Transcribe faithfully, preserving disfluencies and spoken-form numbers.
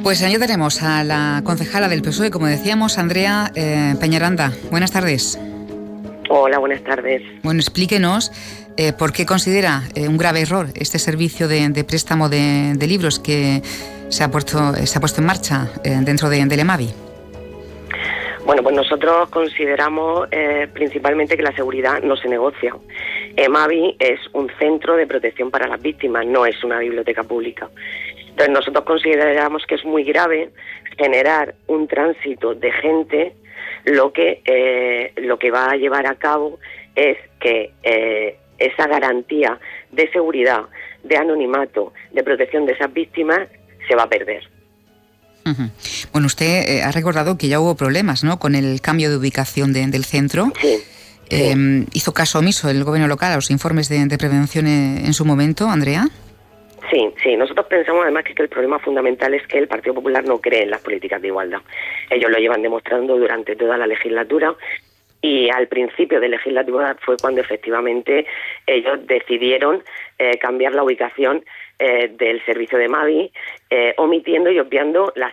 Pues ya tenemos a la concejala del P S O E, como decíamos, Andrea eh, Peñaranda. Buenas tardes. Hola, buenas tardes. Bueno, explíquenos eh, por qué considera eh, un grave error este servicio de, de préstamo de, de libros que se ha puesto, se ha puesto en marcha eh, dentro de, del EMAVI. Bueno, pues nosotros consideramos eh, principalmente que la seguridad no se negocia. EMAVI es un centro de protección para las víctimas, no es una biblioteca pública. Entonces nosotros consideramos que es muy grave generar un tránsito de gente, lo que eh, lo que va a llevar a cabo es que eh, esa garantía de seguridad, de anonimato, de protección de esas víctimas se va a perder. Uh-huh. Bueno, usted eh, ha recordado que ya hubo problemas, ¿no?, con el cambio de ubicación de, del centro. Sí. Eh, sí. ¿Hizo caso omiso el gobierno local a los informes de, de prevención en, en su momento, Andrea? Sí, sí. Nosotros pensamos además que, que el problema fundamental es que el Partido Popular no cree en las políticas de igualdad. Ellos lo llevan demostrando durante toda la legislatura y al principio de legislatura fue cuando efectivamente ellos decidieron eh, cambiar la ubicación eh, del servicio de EMAVI, eh, omitiendo y obviando las